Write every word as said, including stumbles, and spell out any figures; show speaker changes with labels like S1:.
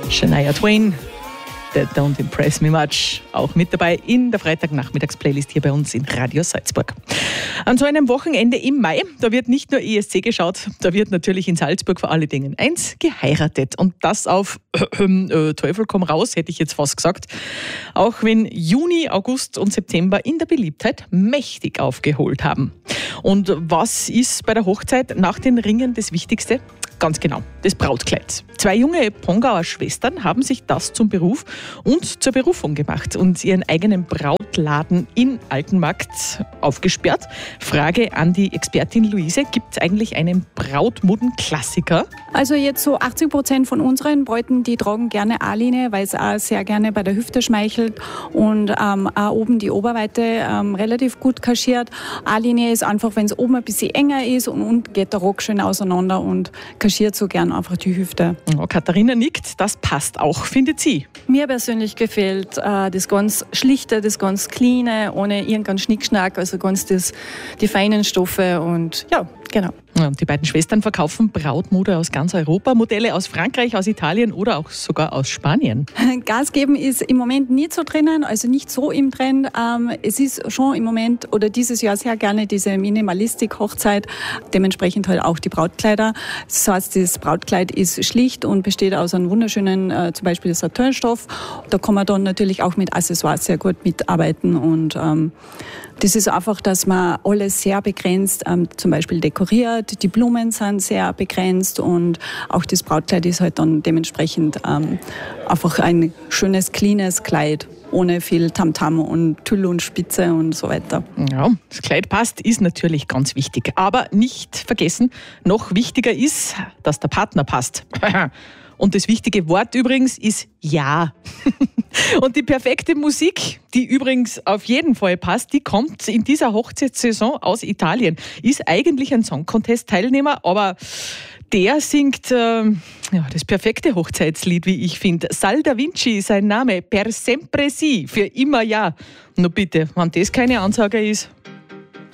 S1: Shania Twain, That Don't Impress Me Much, auch mit dabei in der Freitagnachmittags-Playlist hier bei uns in Radio Salzburg. An so einem Wochenende im Mai, da wird nicht nur E S C geschaut, da wird natürlich in Salzburg vor allen Dingen eins geheiratet. Und das auf äh, äh, Teufel komm raus, hätte ich jetzt fast gesagt. Auch wenn Juni, August und September in der Beliebtheit mächtig aufgeholt haben. Und was ist bei der Hochzeit nach den Ringen das Wichtigste? Ganz genau, das Brautkleid. Zwei junge Pongauer Schwestern haben sich das zum Beruf und zur Berufung gemacht und ihren eigenen Brautladen in Altenmarkt aufgesperrt. Frage an die Expertin Luise, gibt es eigentlich einen Brautmodenklassiker?
S2: Also jetzt so achtzig Prozent von unseren Bräuten, die tragen gerne A-Linie, weil es auch sehr gerne bei der Hüfte schmeichelt und ähm, auch oben die Oberweite ähm, relativ gut kaschiert. A-Linie ist einfach, wenn es oben ein bisschen enger ist und unten geht der Rock schön auseinander und kaschiert so gern einfach die Hüfte.
S1: Oh, Katharina nickt, das passt auch, findet sie.
S3: Mir persönlich gefällt äh, das ganz Schlichte, das ganz Cleane, ohne irgendeinen Schnickschnack, also ganz das, die feinen Stoffe und ja, genau.
S1: Ja, die beiden Schwestern verkaufen Brautmode aus ganz Europa, Modelle aus Frankreich, aus Italien oder auch sogar aus Spanien.
S2: Gas geben ist im Moment nicht so drinnen, also nicht so im Trend. Ähm, es ist schon im Moment oder dieses Jahr sehr gerne diese Minimalistik-Hochzeit, dementsprechend halt auch die Brautkleider. Das heißt, das Brautkleid ist schlicht und besteht aus einem wunderschönen, äh, zum Beispiel Satinstoff. Da kann man dann natürlich auch mit Accessoires sehr gut mitarbeiten und ähm, das ist einfach, dass man alles sehr begrenzt, ähm, zum Beispiel dekoriert. Die Blumen sind sehr begrenzt und auch das Brautkleid ist halt dann dementsprechend ähm, einfach ein schönes, cleanes Kleid. Ohne viel Tamtam und Tüll und Spitze und so weiter.
S1: Ja, das Kleid passt, ist natürlich ganz wichtig. Aber nicht vergessen, noch wichtiger ist, dass der Partner passt. Und das wichtige Wort übrigens ist Ja. Und die perfekte Musik, die übrigens auf jeden Fall passt, die kommt in dieser Hochzeitssaison aus Italien. Ist eigentlich ein Song-Contest-Teilnehmer, aber der singt äh, ja, das perfekte Hochzeitslied, wie ich finde. Sal da Vinci, sein Name, Per sempre sì, für immer ja. Na bitte, wenn das keine Ansage ist.